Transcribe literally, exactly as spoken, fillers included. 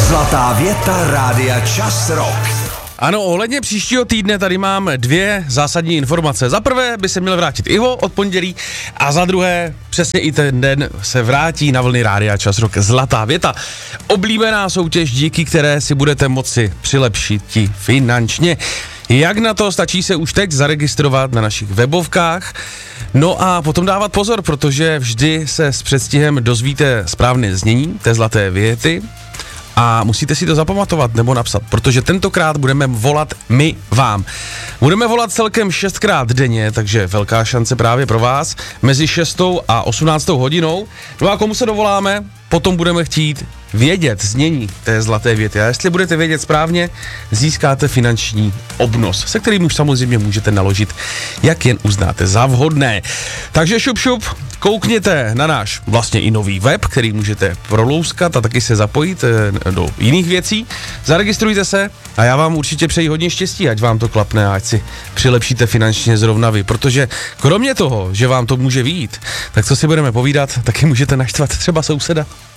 Zlatá věta Rádia Čas Rock. Ano, ohledně příštího týdne tady mám dvě zásadní informace. Za prvé by se měl vrátit Ivo od pondělí a za druhé přesně i ten den se vrátí na vlny Rádia Čas Rock Zlatá věta. Oblíbená soutěž, díky které si budete moci přilepšit ti finančně. Jak na to? Stačí se už teď zaregistrovat na našich webovkách. No a potom dávat pozor, protože vždy se s předstihem dozvíte správné znění té zlaté věty. A musíte si to zapamatovat nebo napsat, protože tentokrát budeme volat my vám. Budeme volat celkem šestkrát denně, takže velká šance právě pro vás, mezi šestou a osmnáctou hodinou. No a komu se dovoláme, potom budeme chtít vědět znění té zlaté věty. A jestli budete vědět správně, získáte finanční obnos, se kterým už samozřejmě můžete naložit, jak jen uznáte za vhodné. Takže šup šup, koukněte na náš vlastně i nový web, který můžete prolouskat a taky se zapojit do jiných věcí. Zaregistrujte se a já vám určitě přeji hodně štěstí, ať vám to klapne a ať si přilepšíte finančně zrovna vy, protože kromě toho, že vám to může vyjít, tak co si budeme povídat, taky můžete naštvat třeba souseda.